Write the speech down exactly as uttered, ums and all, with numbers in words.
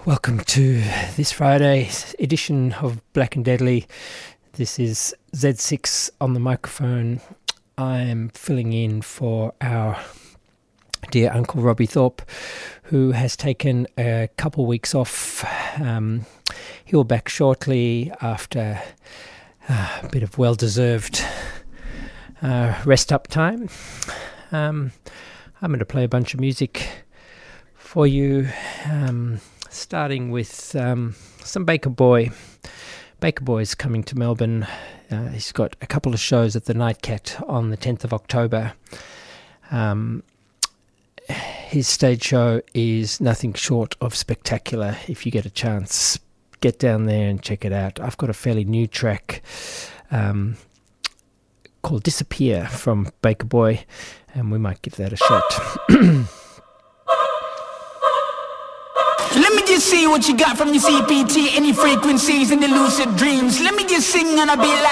Welcome to this Friday's edition of Black and Deadly. This is Z six on the microphone. I am filling in for our dear Uncle Robbie Thorpe, who has taken a couple weeks off. Um, he'll be back shortly after uh, a bit of well-deserved uh, rest-up time. Um, I'm going to play a bunch of music for you. Um, Starting with um, some Baker Boy. Baker Boy's coming to Melbourne. Uh, he's got a couple of shows at the Nightcat on the tenth of October. Um, his stage show is nothing short of spectacular. If you get a chance, get down there and check it out. I've got a fairly new track um, called Disappear from Baker Boy, and we might give that a shot. Let me just see what you got from your C P T, any frequencies in the lucid dreams. Let me just sing and I'll be like